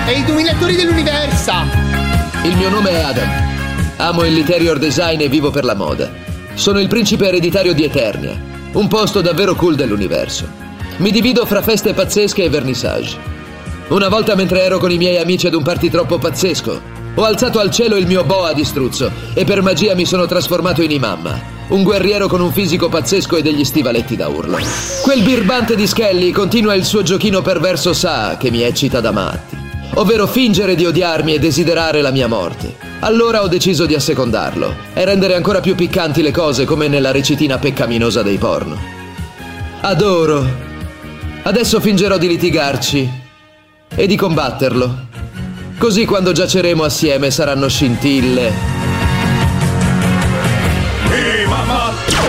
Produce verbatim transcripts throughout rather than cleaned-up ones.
E i dominatori dell'universa! Il mio nome è Adam. Amo il interior design e vivo per la moda. Sono il principe ereditario di Eternia, un posto davvero cool dell'universo. Mi divido fra feste pazzesche e vernissage. Una volta, mentre ero con i miei amici ad un party troppo pazzesco, ho alzato al cielo il mio boa di struzzo e per magia mi sono trasformato in Imamma, un guerriero con un fisico pazzesco e degli stivaletti da urlo. Quel birbante di Skelly continua il suo giochino perverso Sa che mi eccita da matti, ovvero fingere di odiarmi e desiderare la mia morte. Allora ho deciso di assecondarlo e rendere ancora più piccanti le cose, come nella recitina peccaminosa dei porno. Adoro. Adesso fingerò di litigarci e di combatterlo. Così quando giaceremo assieme saranno scintille. Ehi, mamma!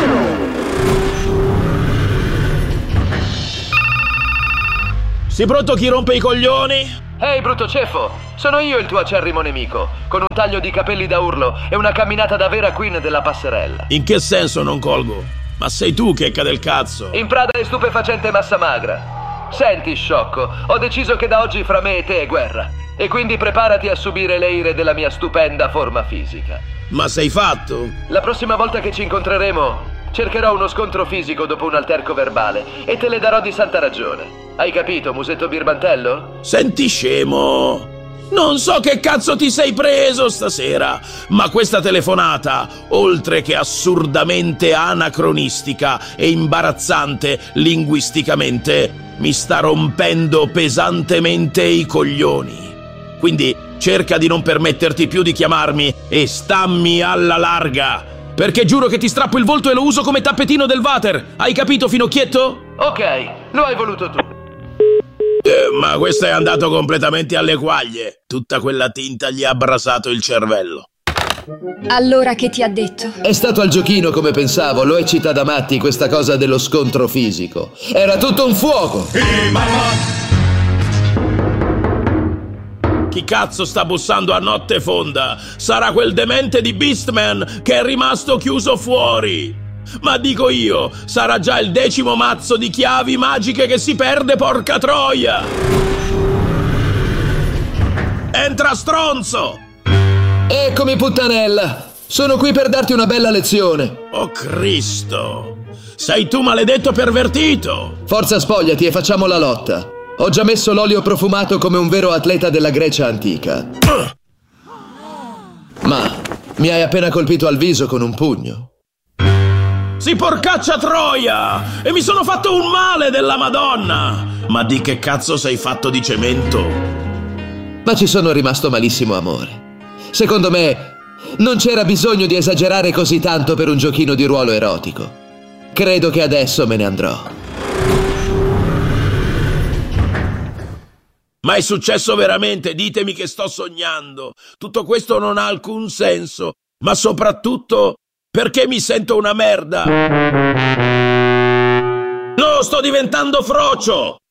Sei pronto chi rompe i coglioni? Ehi, brutto ceffo, sono io il tuo acerrimo nemico, con un taglio di capelli da urlo e una camminata da vera queen della passerella. In che senso non colgo? Ma sei tu, checca del cazzo. In prada e stupefacente massa magra. Senti, sciocco, ho deciso che da oggi fra me e te è guerra. E quindi preparati a subire le ire della mia stupenda forma fisica. Ma sei fatto? La prossima volta che ci incontreremo cercherò uno scontro fisico dopo un alterco verbale e te le darò di santa ragione. Hai capito, musetto birbantello? Senti, scemo, non so che cazzo ti sei preso stasera, ma questa telefonata, oltre che assurdamente anacronistica e imbarazzante linguisticamente, mi sta rompendo pesantemente i coglioni. Quindi cerca di non permetterti più di chiamarmi e stammi alla larga, perché giuro che ti strappo il volto e lo uso come tappetino del water. Hai capito, finocchietto? Ok, lo hai voluto tu. Eh, ma questo è andato completamente alle quaglie. Tutta quella tinta gli ha abrasato il cervello. Allora che ti ha detto? È stato al giochino come pensavo, lo eccita da matti questa cosa dello scontro fisico. Era tutto un fuoco. Ehi, mamma! Chi cazzo sta bussando a notte fonda? Sarà quel demente di Beastman che è rimasto chiuso fuori. Ma dico io, sarà già il decimo mazzo di chiavi magiche che si perde, porca troia! Entra, stronzo! Eccomi, puttanella! Sono qui per darti una bella lezione. Oh Cristo! Sei tu, maledetto pervertito! Forza, spogliati e facciamo la lotta. Ho già messo l'olio profumato come un vero atleta della Grecia antica. Ma mi hai appena colpito al viso con un pugno. Si porcaccia troia! E mi sono fatto un male della Madonna! Ma di che cazzo sei fatto di cemento? Ma ci sono rimasto malissimo, amore. Secondo me non c'era bisogno di esagerare così tanto per un giochino di ruolo erotico. Credo che adesso me ne andrò. Ma è successo veramente? Ditemi che sto sognando. Tutto questo non ha alcun senso. Ma soprattutto, perché mi sento una merda? No, sto diventando frocio!